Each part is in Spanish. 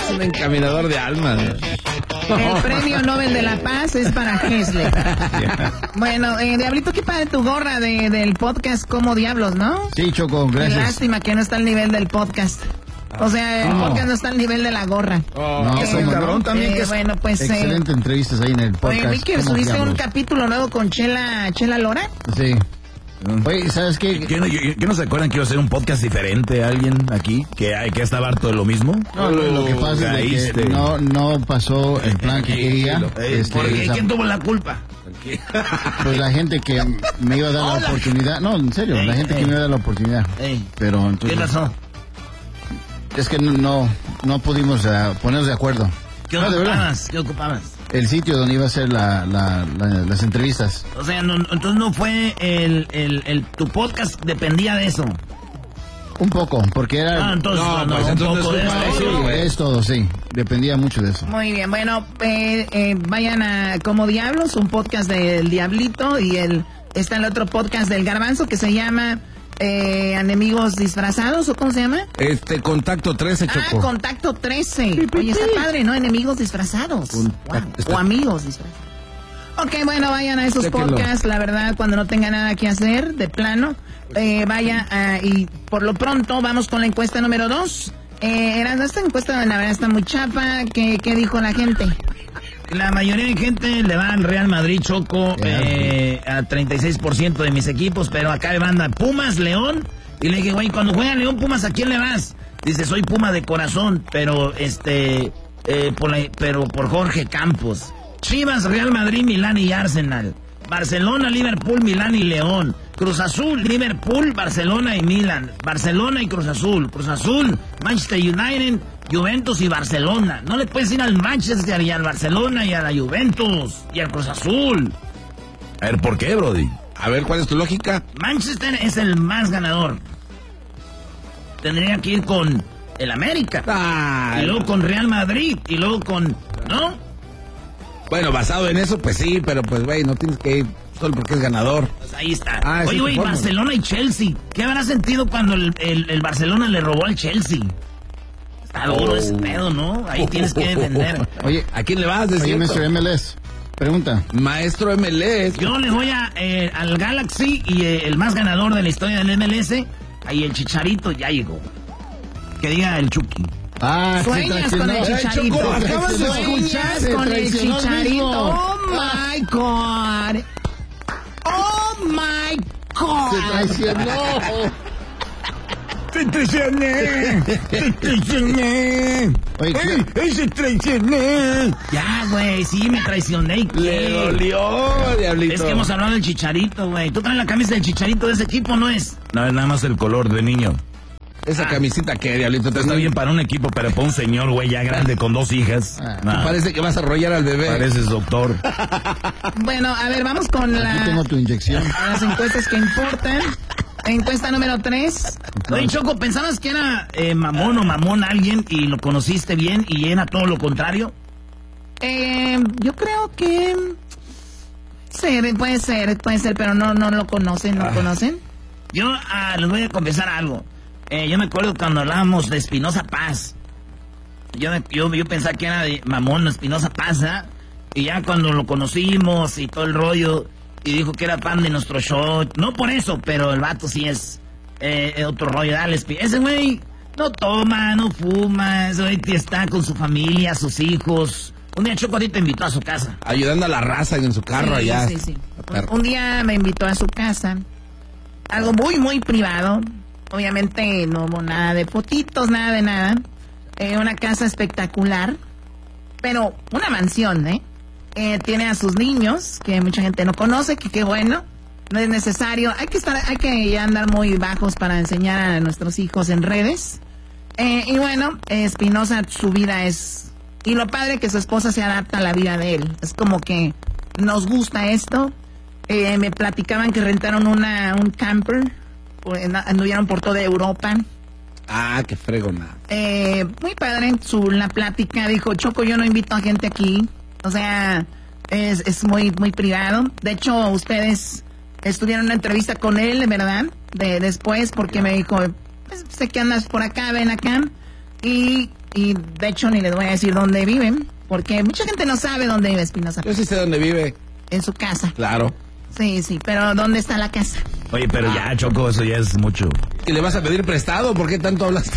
Es un encaminador de almas. El premio Nobel de la Paz es para Hessler. Bueno, Diablito, qué padre tu gorra del podcast Como Diablos, ¿no? Sí, Choco, gracias. Qué lástima que no está al nivel del podcast. O sea, el podcast no está al nivel de la gorra. No, cabrón, también que bueno, pues... excelente entrevistas ahí en el podcast. Oye, vi que subiste un capítulo nuevo con Chela Lora. Sí. Oye, ¿sabes qué? ¿Qué no se acuerdan que iba a ser un podcast diferente alguien aquí? ¿Que estaba harto de lo mismo? No, lo que pasa es que no pasó el plan que quería. ¿Por qué? ¿Quién tuvo la culpa? Pues la gente que me iba a dar la oportunidad. No, en serio, la gente que me iba a dar la oportunidad. Pero entonces... ¿Qué pasó? Es que no pudimos ponernos de acuerdo. ¿Qué ocupabas? ¿Qué ocupabas? El sitio donde iba a ser las entrevistas. O sea, entonces no fue tu podcast dependía de eso. Un poco, porque era... entonces un poco de eso. Es todo, sí. Dependía mucho de eso. Muy bien, bueno, vayan a Como Diablos, un podcast del Diablito, y está el otro podcast del Garbanzo que se llama... Enemigos Disfrazados, ¿o cómo se llama? Contacto 13, Choco. Contacto 13. Oye, está padre, ¿no? Enemigos Disfrazados. O amigos disfrazados. Ok, bueno, vayan a esos podcasts, la verdad, cuando no tengan nada que hacer, de plano. Vaya, y por lo pronto vamos con la encuesta número 2. Esta encuesta, la verdad, está muy chapa. ¿Qué dijo la gente? La mayoría de gente le va al Real Madrid, Choco, a 36% de mis equipos, pero acá le manda Pumas, León, y le dije, güey, cuando juega León, Pumas, ¿a quién le vas? Dice, soy Puma de corazón, pero por Jorge Campos. Chivas, Real Madrid, Milán y Arsenal. Barcelona, Liverpool, Milán y León. Cruz Azul, Liverpool, Barcelona y Milán. Barcelona y Cruz Azul. Cruz Azul, Manchester United, Juventus y Barcelona. No le puedes ir al Manchester y al Barcelona y a la Juventus y al Cruz Azul. A ver, ¿por qué, Brody? A ver, ¿cuál es tu lógica? Manchester es el más ganador. Tendría que ir con el América. Y luego con Real Madrid. Y luego con... ¿no? Bueno, basado en eso, pues sí, pero pues, güey, no tienes que ir solo porque es ganador. Pues ahí está. Oye, güey, Barcelona y Chelsea. ¿Qué habrá sentido cuando el Barcelona le robó al Chelsea? Está duro ese pedo, ¿no? Ahí tienes que defender. Oye, ¿a quién le vas? Oye, Mr. MLS, pregunta. Maestro MLS. Yo le voy al Galaxy y el más ganador de la historia del MLS, ahí el Chicharito ya llegó. Que diga el Chucky. Sueñas con el Chicharito. Choco, acabas de Sueñas con el Chicharito. Oh my God. Oh my God. Se traicionó. ¡Te traicioné! Oye, se traicioné! Ya, güey, sí, me traicioné. Le dolió, Diablito. Es que hemos hablado del Chicharito, güey. ¿Tú traes la camisa del Chicharito de ese equipo, no es? No, es nada más el color de niño. Esa camisita que, Diablito, está bien para un equipo, pero para un señor, güey, ya grande con 2 hijas. Parece que vas a arrollar al bebé. Pareces doctor. Bueno, a ver, vamos con Aquí tengo tu inyección. Las encuestas que importan. Encuesta número 3. Oye, Choco, ¿pensabas que era mamón alguien y lo conociste bien y era todo lo contrario? Yo creo que... Sí, puede ser, pero no lo conocen, ¿no conocen? Yo les voy a confesar algo. Yo me acuerdo cuando hablábamos de Espinosa Paz. Yo pensaba que era de mamón Espinosa Paz, ¿eh? Y ya cuando lo conocimos y todo el rollo, y dijo que era fan de nuestro show. No por eso, pero el vato sí es otro rollo. Dale, ese güey no toma, no fuma, ese güey está con su familia, sus hijos. Un día Choco a ti te invitó a su casa. Ayudando a la raza en su carro allá. Sí. Un día me invitó a su casa. Algo muy, muy privado. Obviamente no hubo nada de fotitos, nada de nada. Una casa espectacular. Pero una mansión, tiene a sus niños, que mucha gente no conoce, que qué bueno. No es necesario. Hay que ya andar muy bajos para enseñar a nuestros hijos en redes. Y bueno, Espinosa, su vida es... Y lo padre que su esposa se adapta a la vida de él. Es como que nos gusta esto. Me platicaban que rentaron un camper. Anduvieron por toda Europa. Qué fregona. Muy padre la plática. Dijo, Choco, yo no invito a gente aquí. O sea, es muy, muy privado. De hecho, ustedes estuvieron en una entrevista con él, ¿verdad? Después, porque me dijo, pues, sé que andas por acá, ven acá. Y Y de hecho ni les voy a decir dónde viven, porque mucha gente no sabe dónde vive Espinosa Paz. Yo sí sé dónde vive. En su casa. Claro. Sí, pero ¿dónde está la casa? Oye, pero ya, Choco, eso ya es mucho. ¿Y le vas a pedir prestado? ¿Por qué tanto hablas?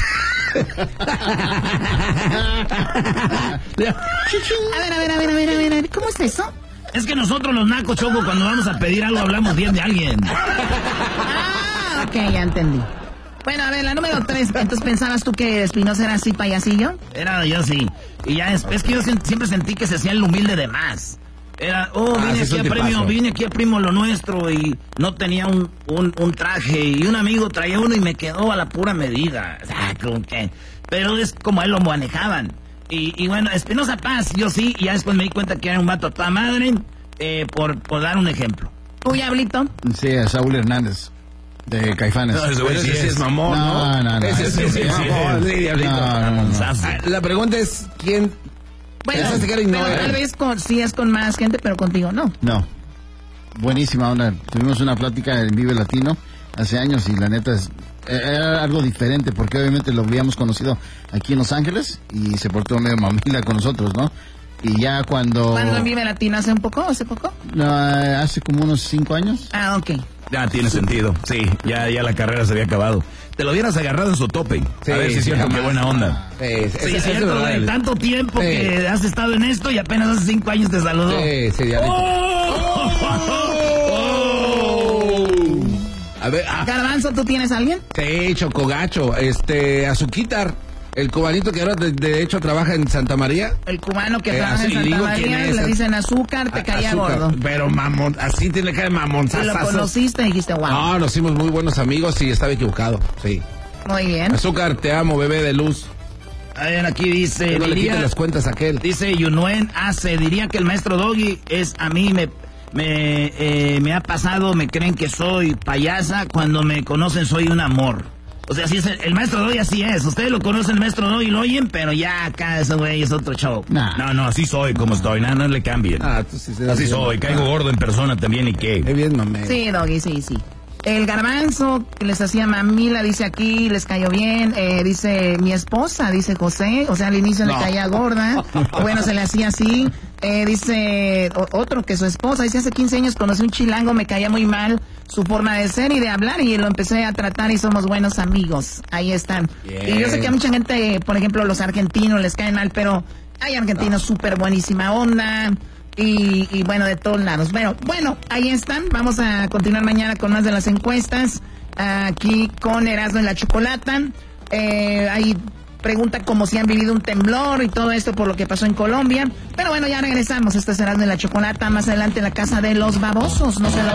A ver, ¿cómo es eso? Es que nosotros los nacos, Choco, cuando vamos a pedir algo hablamos bien de alguien. Ah, ok, ya entendí. Bueno, a ver, la número 3. Entonces, ¿pensabas tú que Espinosa era así payasillo? Era yo sí. Y ya es que yo siempre sentí que se hacía el humilde de más. Era, vine aquí a Primo Lo Nuestro y no tenía un traje y un amigo traía uno y me quedó a la pura medida. Como que, pero es como él lo manejaban. Y bueno, Espinosa Paz, yo sí, y ya después me di cuenta que era un vato a toda madre, por dar un ejemplo. ¿Tú, Diablito? Sí, a Saúl Hernández, de Caifanes. No, ese güey sí es mamón, ¿no? Ese sí es mamón, sí, Diablito. No. La pregunta es, ¿quién... Bueno, pero tal vez sí es con más gente, pero contigo no. No. Buenísima onda. Tuvimos una plática en Vive Latino hace años y la neta era algo diferente porque obviamente lo habíamos conocido aquí en Los Ángeles y se portó medio mamila con nosotros, ¿no? Y ya cuando... ¿Cuándo en Vive Latino? ¿Hace poco? No, hace como unos 5 años. Ah, ok. Ya tiene sentido. Sí, ya la carrera se había acabado. Te lo hubieras agarrado en su tope. Sí, a ver si es cierto, qué buena onda. Sí, es cierto, güey. Tanto tiempo que has estado en esto y apenas hace 5 años te saludó. Sí, Diablito. A ver, Garbanzo, ¿tú tienes a alguien? Sí, Chocogacho, Azuquitar, el cubanito que ahora de hecho trabaja en Santa María. El cubano que trabaja en y Santa digo María, quién es. le dicen azúcar, te caía Azúcar, gordo. Pero mamón, así tiene que de mamón. Si lo conociste, dijiste, wow. No, nos hicimos muy buenos amigos y estaba equivocado, sí. Muy bien. Azúcar, te amo, bebé de luz. A ver, aquí dice... Que no le quites las cuentas a aquel. Dice Yunuen Ace, diría que el maestro Doggy es a mí, me ha pasado, me creen que soy payasa, cuando me conocen soy un amor. O sea, así es, el maestro Doggy así es. Ustedes lo conocen, el maestro Doggy, lo oyen, pero ya acá ese güey es otro show. No, así soy como estoy, no le cambien. Tú sí se Así soy, caigo gordo en persona también y qué. Qué bien, mamé. Sí, Doggy, sí. El Garbanzo, que les hacía mamila, dice aquí, les cayó bien. Dice mi esposa, dice José, o sea, al inicio le caía gorda. Bueno, se le hacía así. Dice otro que su esposa, dice, hace 15 años conocí un chilango, me caía muy mal su forma de ser y de hablar y lo empecé a tratar y somos buenos amigos. Ahí están. Bien. Y yo sé que a mucha gente, por ejemplo, los argentinos les caen mal, pero hay argentinos súper buenísima onda. Y bueno, de todos lados. Bueno, ahí están. Vamos a continuar mañana con más de las encuestas. Aquí con Erasmo y la Chocolata. Ahí pregunta como si han vivido un temblor y todo esto por lo que pasó en Colombia. Pero bueno, ya regresamos. Este es Erasmo y la Chocolata. Más adelante en la casa de los babosos. No se lo